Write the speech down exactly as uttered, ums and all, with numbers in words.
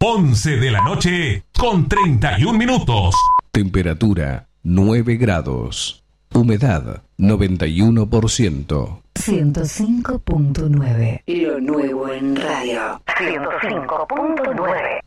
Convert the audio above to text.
once de la noche con treinta y un minutos. Temperatura nueve grados. Humedad noventa y uno por ciento. ciento cinco punto nueve. Lo nuevo en radio. ciento cinco punto nueve.